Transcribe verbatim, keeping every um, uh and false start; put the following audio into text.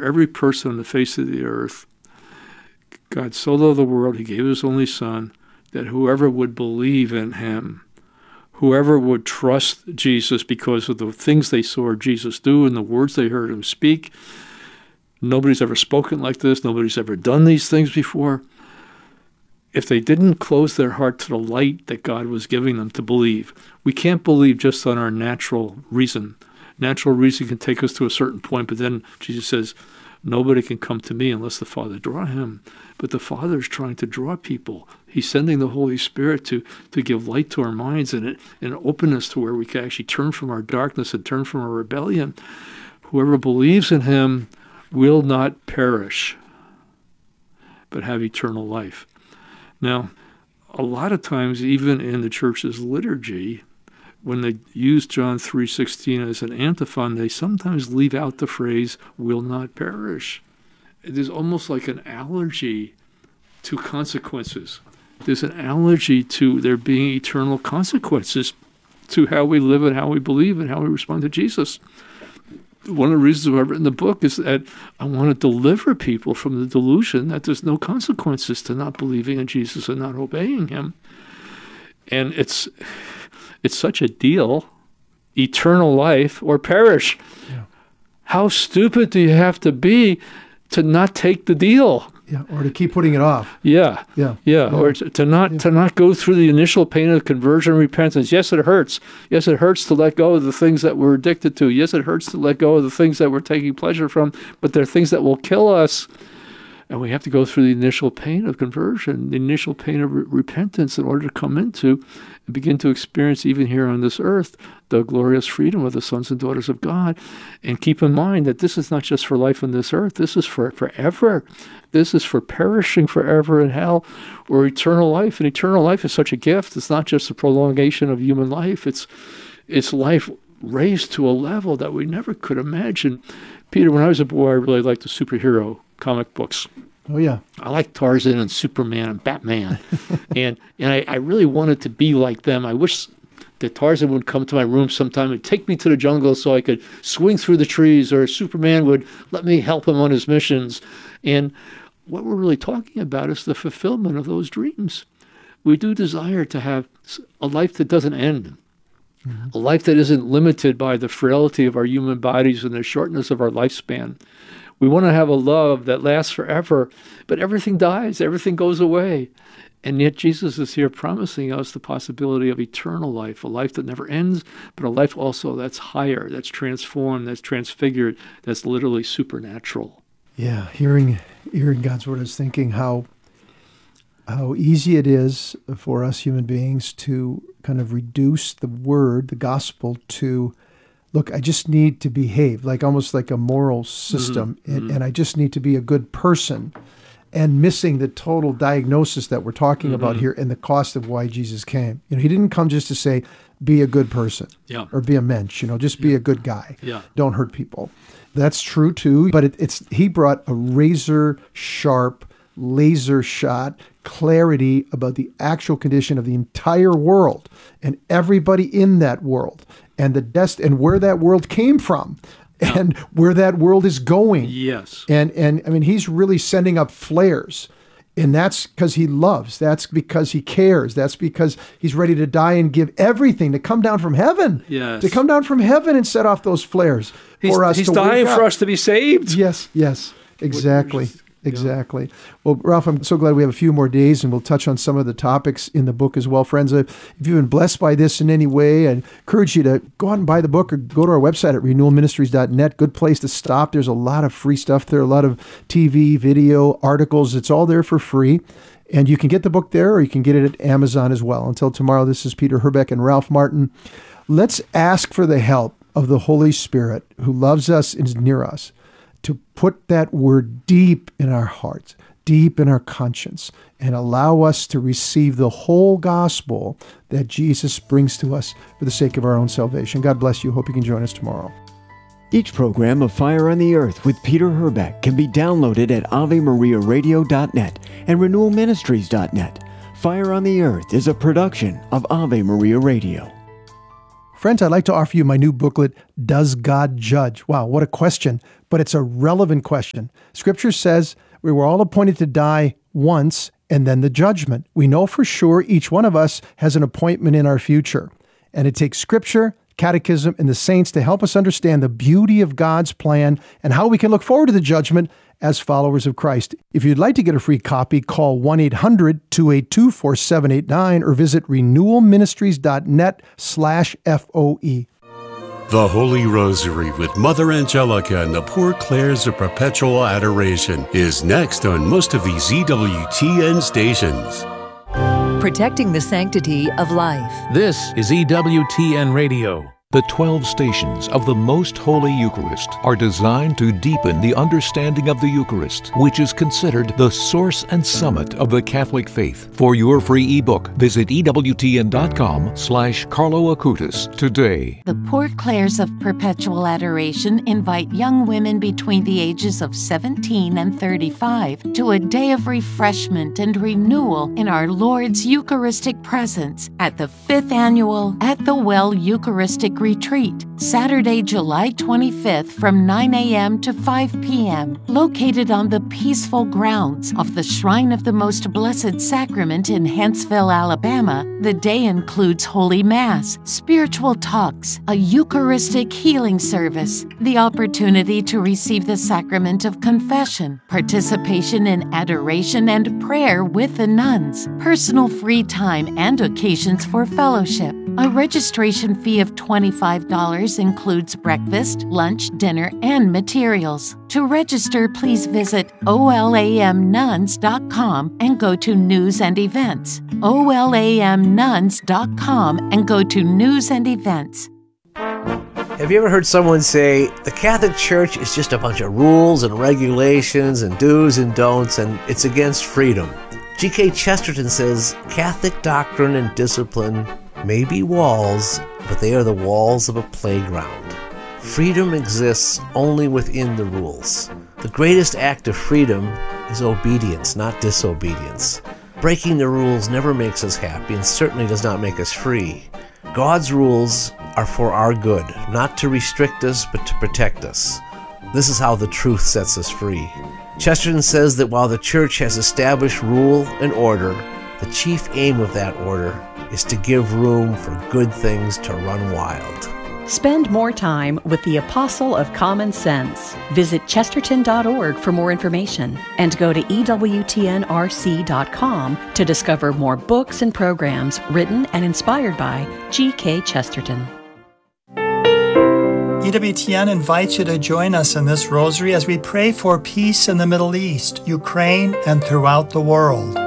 every person on the face of the earth. God so loved the world, he gave his only Son, that whoever would believe in him, whoever would trust Jesus because of the things they saw Jesus do and the words they heard him speak. Nobody's ever spoken like this. Nobody's ever done these things before. If they didn't close their heart to the light that God was giving them to believe, we can't believe just on our natural reason. Natural reason can take us to a certain point, but then Jesus says, nobody can come to me unless the Father draw him. But the Father is trying to draw people. He's sending the Holy Spirit to, to give light to our minds and an openness to where we can actually turn from our darkness and turn from our rebellion. Whoever believes in him will not perish, but have eternal life. Now, a lot of times, even in the church's liturgy, when they use John three sixteen as an antiphon, they sometimes leave out the phrase, will not perish. There's almost like an allergy to consequences. There's an allergy to there being eternal consequences to how we live and how we believe and how we respond to Jesus. One of the reasons I've written the book is that I want to deliver people from the delusion that there's no consequences to not believing in Jesus and not obeying him. And it's it's such a deal, eternal life or perish. Yeah. How stupid do you have to be to not take the deal? Yeah, or to keep putting it off. Yeah, yeah, yeah, yeah. Or to, to not yeah. to not go through the initial pain of conversion and repentance. Yes, it hurts. Yes, it hurts to let go of the things that we're addicted to. Yes, it hurts to let go of the things that we're taking pleasure from, but they're things that will kill us. And we have to go through the initial pain of conversion, the initial pain of re- repentance in order to come into and begin to experience, even here on this earth, the glorious freedom of the sons and daughters of God. And keep in mind that this is not just for life on this earth. This is for forever. This is for perishing forever in hell or eternal life. And eternal life is such a gift. It's not just a prolongation of human life. It's, it's life raised to a level that we never could imagine. Peter, when I was a boy, I really liked the superhero comic books. Oh, yeah. I liked Tarzan and Superman and Batman. and and I, I really wanted to be like them. I wish that Tarzan would come to my room sometime and take me to the jungle so I could swing through the trees, or Superman would let me help him on his missions. And what we're really talking about is the fulfillment of those dreams. We do desire to have a life that doesn't end. Mm-hmm. A life that isn't limited by the frailty of our human bodies and the shortness of our lifespan. We want to have a love that lasts forever, but everything dies, everything goes away. And yet Jesus is here promising us the possibility of eternal life, a life that never ends, but a life also that's higher, that's transformed, that's transfigured, that's literally supernatural. Yeah, hearing hearing God's word, I was thinking how how easy it is for us human beings to kind of reduce the word, the gospel, to, look, I just need to behave, like almost like a moral system, mm-hmm. and, and I just need to be a good person, and missing the total diagnosis that we're talking mm-hmm. about here and the cost of why Jesus came. You know, he didn't come just to say, be a good person, yeah. or be a mensch, you know, just be yeah. a good guy. Yeah. Don't hurt people. That's true too, but it, it's he brought a razor sharp, laser shot clarity about the actual condition of the entire world and everybody in that world, and the dest and where that world came from, and where that world is going. Yes. And and I mean, he's really sending up flares. And that's because he loves. That's because he cares. That's because he's ready to die and give everything to come down from heaven. Yes. To come down from heaven and set off those flares he's, for us. He's to dying wake for up. us to be saved. Yes, yes, exactly. Just, Exactly. Yeah. Well, Ralph, I'm so glad we have a few more days, and we'll touch on some of the topics in the book as well. Friends, if you've been blessed by this in any way, I encourage you to go out and buy the book or go to our website at renewal ministries dot net. Good place to stop. There's a lot of free stuff there, a lot of T V, video, articles. It's all there for free. And you can get the book there, or you can get it at Amazon as well. Until tomorrow, this is Peter Herbeck and Ralph Martin. Let's ask for the help of the Holy Spirit, who loves us and is near us, to put that word deep in our hearts, deep in our conscience, and allow us to receive the whole gospel that Jesus brings to us for the sake of our own salvation. God bless you. Hope you can join us tomorrow. Each program of Fire on the Earth with Peter Herbeck can be downloaded at ave maria radio dot net and renewal ministries dot net. Fire on the Earth is a production of Ave Maria Radio. Friends, I'd like to offer you my new booklet, Does God Judge? Wow, what a question, but it's a relevant question. Scripture says we were all appointed to die once and then the judgment. We know for sure each one of us has an appointment in our future. And it takes Scripture, Catechism, and the saints to help us understand the beauty of God's plan and how we can look forward to the judgment as followers of Christ. If you'd like to get a free copy, call one eight hundred two eight two four seven eight nine or visit renewalministries.net slash FOE. The Holy Rosary with Mother Angelica and the Poor Clares of Perpetual Adoration is next on most of these E W T N stations. Protecting the sanctity of life. This is E W T N Radio. The twelve stations of the Most Holy Eucharist are designed to deepen the understanding of the Eucharist, which is considered the source and summit of the Catholic faith. For your free ebook, visit ewtn.com slash Carlo Acutis today. The Poor Clares of Perpetual Adoration invite young women between the ages of seventeen and thirty-five to a day of refreshment and renewal in our Lord's Eucharistic presence at the fifth annual At the Well Eucharistic Retreat, Saturday, July twenty-fifth from nine a.m. to five p.m., located on the peaceful grounds of the Shrine of the Most Blessed Sacrament in Huntsville, Alabama. The day includes Holy Mass, spiritual talks, a Eucharistic healing service, the opportunity to receive the sacrament of confession, participation in adoration and prayer with the nuns, personal free time and occasions for fellowship. A registration fee of twenty-five dollars includes breakfast, lunch, dinner, and materials. To register, please visit O L A M nuns dot com and go to News and Events. O L A M nuns dot com and go to News and Events. Have you ever heard someone say, the Catholic Church is just a bunch of rules and regulations and do's and don'ts, and it's against freedom? G K Chesterton says, Catholic doctrine and discipline may be walls, but they are the walls of a playground. Freedom exists only within the rules. The greatest act of freedom is obedience, not disobedience. Breaking the rules never makes us happy and certainly does not make us free. God's rules are for our good, not to restrict us, but to protect us. This is how the truth sets us free. Chesterton says that while the Church has established rule and order, the chief aim of that order is to give room for good things to run wild. Spend more time with the Apostle of Common Sense. Visit chesterton dot org for more information and go to E W T N R C dot com to discover more books and programs written and inspired by G K Chesterton. E W T N invites you to join us in this rosary as we pray for peace in the Middle East, Ukraine, and throughout the world.